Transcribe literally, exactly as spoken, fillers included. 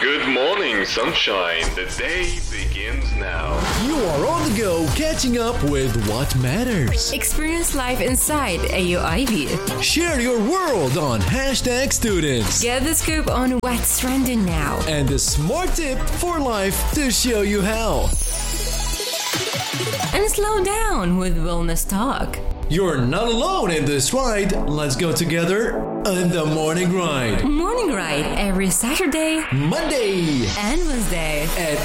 Good morning, sunshine. The day begins now. You are on the go, catching up with what matters. Experience life inside A U I B. Share your world on hashtag students. Get the scoop on what's trending now. And a smart tip for life to show you how. And slow down with Wellness Talk. You're not alone in this ride. Let's go together on the Morning Ride. Morning Ride every Saturday, Monday, and Wednesday at